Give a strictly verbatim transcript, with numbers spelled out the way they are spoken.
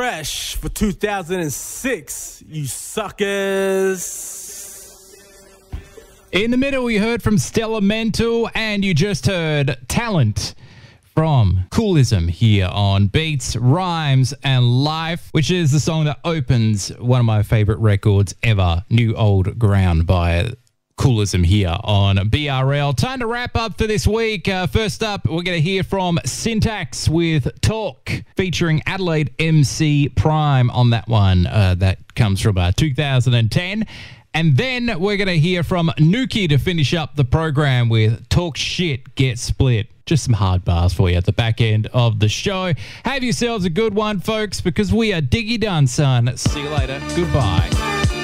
fresh for two thousand six, you suckers. In the middle, we heard from Stella Mental, and you just heard Talent from Coolism here on Beats, Rhymes, and Life, which is the song that opens one of my favorite records ever, New Old Ground by Coolism here on B R L. Time to wrap up for this week. Uh, first up, we're going to hear from Syntax with Talk, featuring Adelaide M C Prime on that one. Uh, that comes from uh, two thousand ten. And then we're going to hear from Nuki to finish up the program with Talk Shit, Get Split. Just some hard bars for you at the back end of the show. Have yourselves a good one, folks, because we are diggy done, son. See you later. Goodbye.